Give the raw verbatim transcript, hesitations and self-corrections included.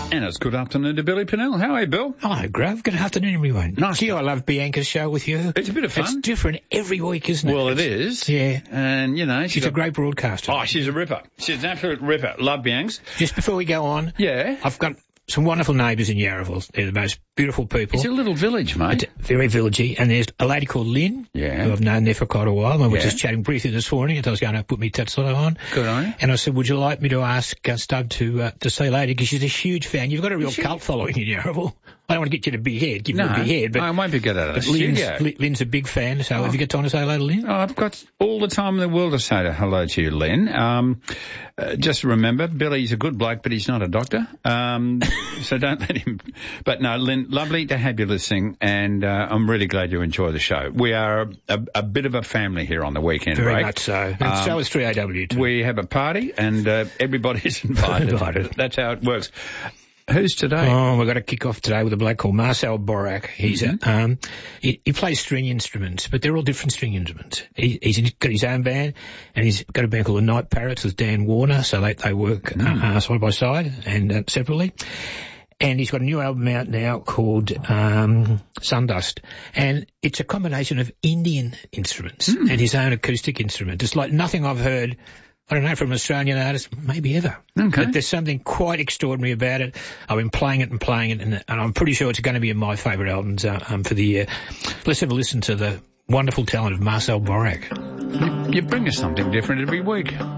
And it's good afternoon to Billy Pennell. How are you, Bill? Hi, Grav. Good afternoon, everyone. Nice. Gee, I love Bianca's show with you. It's a bit of fun. It's different every week, isn't it? Well, it it's, is. Yeah. And, you know... She's, she's got... a great broadcaster. Oh, she's a ripper. She's an absolute ripper. Love Biancs. Just before we go on... Yeah? I've got some wonderful neighbours in Yarraville. They're the most beautiful people. It's a little village, mate. It's very villagey. And there's a lady called Lynn, yeah. who I've known there for quite a while. And we were yeah. just chatting briefly this morning as I was going to put my tuxedo on. Good on you. And I said, would you like me to ask uh, Stub to uh, to say later? Because she's a huge fan. You've got a real cult following in Yarraville. I don't want to get you to big head, give no, you a big head. But I won't be good at it. But Lynn's, Lynn's a big fan, so oh. have you got time to say hello to Lynn? Oh, I've got all the time in the world to say hello to you, Lynn. Um, uh, just remember, Billy's a good bloke, but he's not a doctor. Um, so don't let him... But no, Lynn, lovely to have you listening, and uh, I'm really glad you enjoy the show. We are a, a, a bit of a family here on the weekend Very break. much so. And um, so is three A W too. We have a party, and uh, everybody's invited. invited. That's how it works. Who's today? Oh, we've got to kick off today with a bloke called Marcel Borak. He's mm-hmm. a, um, he, he plays string instruments, but they're all different string instruments. He, he's got his own band, and he's got a band called the Night Parrots with Dan Warner, so they, they work mm. uh, side by side and uh, separately. And he's got a new album out now called um, Sundust, and it's a combination of Indian instruments mm. and his own acoustic instrument. It's like nothing I've heard, I don't know, from an Australian artist, maybe ever. Okay. But there's something quite extraordinary about it. I've been playing it and playing it, and, and I'm pretty sure it's going to be in my favourite albums uh, um, for the year. Let's have a listen to the wonderful talent of Marcel Borak. You, you bring us something different every week.